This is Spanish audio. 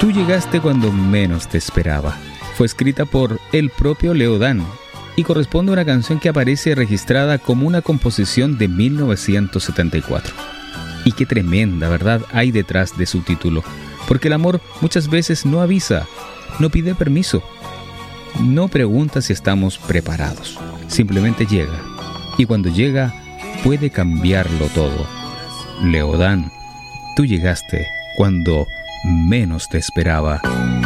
Tú llegaste cuando menos te esperaba. Fue escrita por el propio Leodán y corresponde a una canción que aparece registrada como una composición de 1974. Y qué tremenda verdad hay detrás de su título, porque el amor muchas veces no avisa, no pide permiso, no pregunta si estamos preparados, simplemente llega. Y cuando llega, puede cambiarlo todo. Leodán, tú llegaste cuando menos te esperaba.